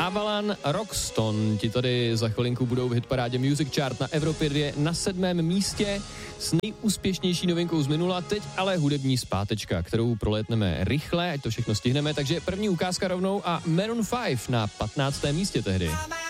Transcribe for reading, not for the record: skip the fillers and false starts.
Avalon Rockston ti tady za chvilinku budou v hitparádě Music Chart na Evropě 2 na 7. místě s nejúspěšnější novinkou z minula, teď ale hudební zpátečka, kterou prolétneme rychle, ať to všechno stihneme, takže první ukázka rovnou a Maroon 5 na 15. místě tehdy.